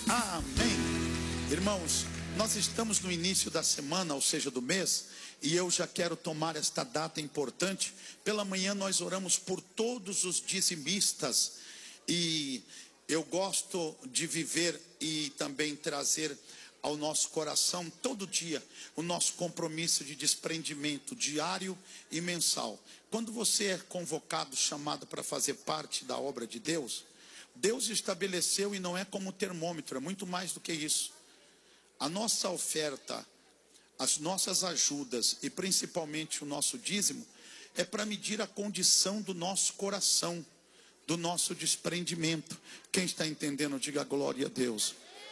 Amém. Irmãos, nós estamos no início da semana, ou seja, do mês, e eu já quero tomar esta data importante. Pela manhã nós oramos por todos os dizimistas, e eu gosto de viver e também trazer ao nosso coração todo dia o nosso compromisso de desprendimento diário e mensal. Quando você é convocado, chamado para fazer parte da obra de Deus, Deus estabeleceu, e não é como termômetro, é muito mais do que isso. A nossa oferta, as nossas ajudas e principalmente o nosso dízimo é para medir a condição do nosso coração, do nosso desprendimento. Quem está entendendo, diga glória a Deus.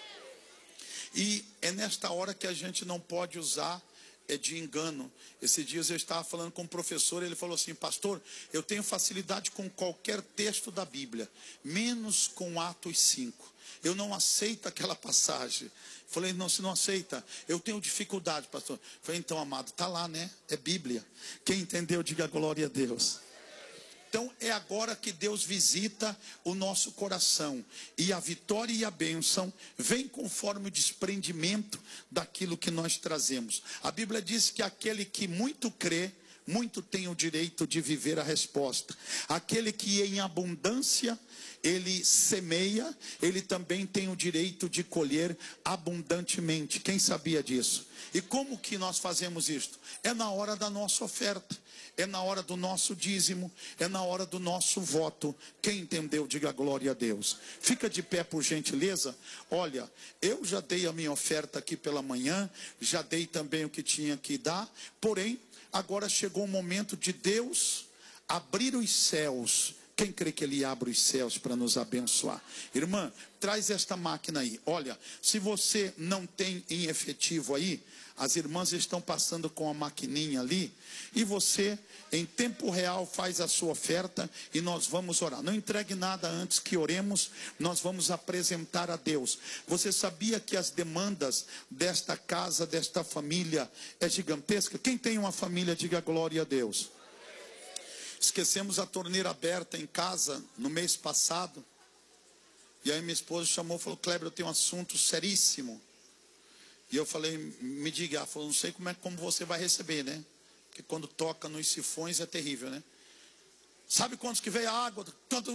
E é nesta hora que a gente não pode usar de engano. Esses dias eu estava falando com um professor, ele falou assim: pastor, eu tenho facilidade com qualquer texto da Bíblia, menos com Atos 5. Eu não aceito aquela passagem. Falei: não, se não aceita, eu tenho dificuldade, pastor. Falei: então, amado, está lá, né? É Bíblia. Quem entendeu, diga glória a Deus. Então é agora que Deus visita o nosso coração, e a vitória e a bênção vem conforme o desprendimento daquilo que nós trazemos. A Bíblia diz que aquele que muito crê, muito tem o direito de viver a resposta. Aquele que em abundância ele semeia, ele também tem o direito de colher abundantemente. Quem sabia disso? E como que nós fazemos isto? É na hora da nossa oferta, é na hora do nosso dízimo, é na hora do nosso voto. Quem entendeu, diga glória a Deus. Fica de pé, por gentileza. Olha, eu já dei a minha oferta aqui pela manhã, já dei também o que tinha que dar, porém, agora chegou o momento de Deus abrir os céus. Quem crê que Ele abre os céus para nos abençoar? Irmã, traz esta máquina aí. Olha, se você não tem em efetivo aí, as irmãs estão passando com a maquininha ali, e você, em tempo real, faz a sua oferta e nós vamos orar. Não entregue nada antes que oremos, nós vamos apresentar a Deus. Você sabia que as demandas desta casa, desta família, é gigantesca? Quem tem uma família, diga glória a Deus. Esquecemos a torneira aberta em casa no mês passado. E aí minha esposa chamou e falou: Kleber, eu tenho um assunto seríssimo. E eu falei: me diga. Ela falou: não sei como você vai receber, né? Porque quando toca nos sifões é terrível, né? Sabe quantos que veio a água? Tanto,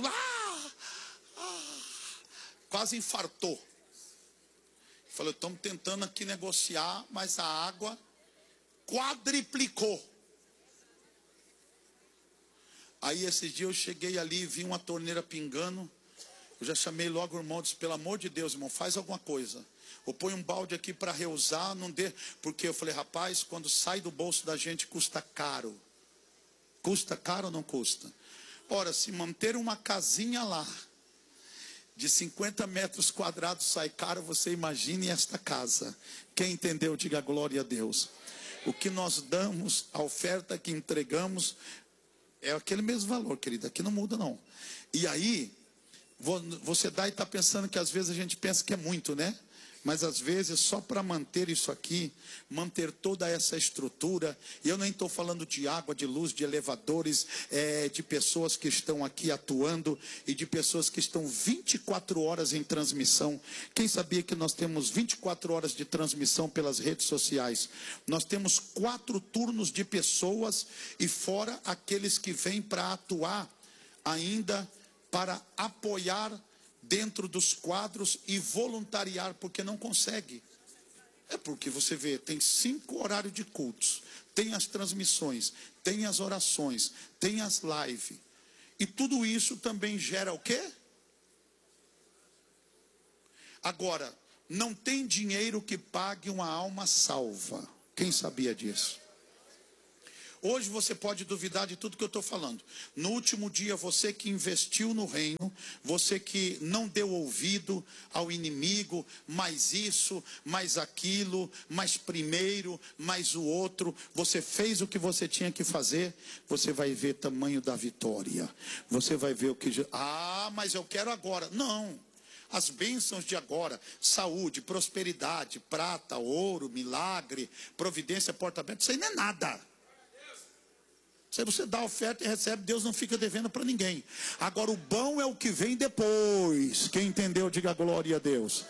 quase infartou. Eu falei: estamos tentando aqui negociar, mas a água quadriplicou. Aí esses dias eu cheguei ali, vi uma torneira pingando. Eu já chamei logo o irmão, disse: pelo amor de Deus, irmão, faz alguma coisa. Ou põe um balde aqui para reusar, não dê. Porque eu falei: rapaz, quando sai do bolso da gente custa caro. Custa caro ou não custa? Ora, se manter uma casinha lá de 50 metros quadrados sai caro, você imagine esta casa. Quem entendeu, diga glória a Deus. O que nós damos, a oferta que entregamos, é aquele mesmo valor, querida. Aqui não muda, não. E aí, você dá e está pensando que às vezes a gente pensa que é muito, né? Mas às vezes só para manter isso aqui, manter toda essa estrutura, e eu nem estou falando de água, de luz, de elevadores, de pessoas que estão aqui atuando, e de pessoas que estão 24 horas em transmissão. Quem sabia que nós temos 24 horas de transmissão pelas redes sociais? Nós temos 4 turnos de pessoas, e fora aqueles que vêm para atuar ainda, para apoiar dentro dos quadros e voluntariar, porque não consegue. É porque você vê, tem 5 horários de cultos, tem as transmissões, tem as orações, tem as lives, e tudo isso também gera o quê? Agora, não tem dinheiro que pague uma alma salva. Quem sabia disso? Hoje você pode duvidar de tudo que eu estou falando. No último dia, você que investiu no reino, você que não deu ouvido ao inimigo, mais isso, mais aquilo, mais primeiro, mais o outro, você fez o que você tinha que fazer, você vai ver tamanho da vitória. Você vai ver o que... mas eu quero agora. Não. As bênçãos de agora, saúde, prosperidade, prata, ouro, milagre, providência, porta aberta, isso aí não é nada. Se você dá oferta e recebe, Deus não fica devendo para ninguém. Agora o bom é o que vem depois. Quem entendeu, diga glória a Deus.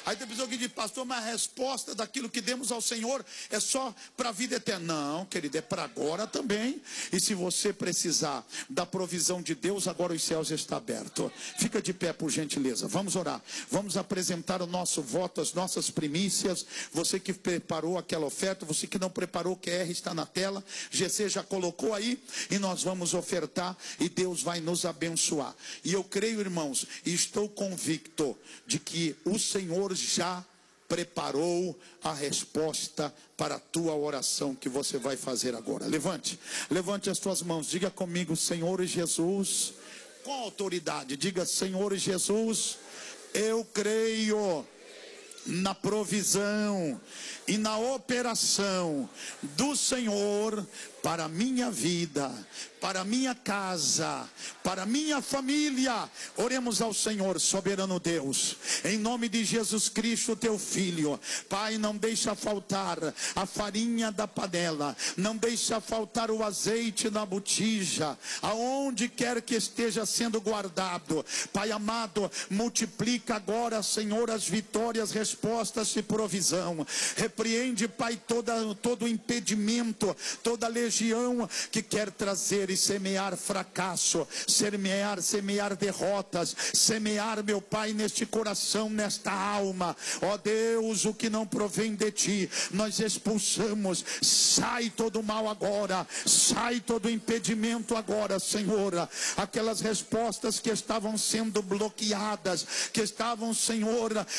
Aí tem pessoa que diz, pastor, mas a resposta daquilo que demos ao Senhor é só para a vida eterna. Não, querido, é para agora também. E se você precisar da provisão de Deus, agora os céus estão abertos. Fica de pé, por gentileza. Vamos orar. Vamos apresentar o nosso voto, as nossas primícias. Você que preparou aquela oferta, você que não preparou, o QR está na tela. GC já colocou aí. E nós vamos ofertar e Deus vai nos abençoar. E eu creio, irmãos, e estou convicto de que o Senhor já preparou a resposta para a tua oração que você vai fazer agora. Levante as tuas mãos, diga comigo, Senhor Jesus, com autoridade, diga, Senhor Jesus, eu creio na provisão e na operação do Senhor para a minha vida, para a minha casa, para a minha família. Oremos ao Senhor, soberano Deus, em nome de Jesus Cristo, teu Filho. Pai, não deixa faltar a farinha da panela, não deixa faltar o azeite na botija, aonde quer que esteja sendo guardado. Pai amado, multiplica agora, Senhor, as vitórias, respostas e provisão. Repreende, Pai, todo impedimento, toda legião que quer trazer e semear fracasso, semear derrotas, semear, meu Pai, neste coração, nesta alma. Ó Deus, o que não provém de ti, nós expulsamos. Sai todo mal agora, sai todo impedimento agora, Senhor. Aquelas respostas que estavam sendo bloqueadas, que estavam, Senhor,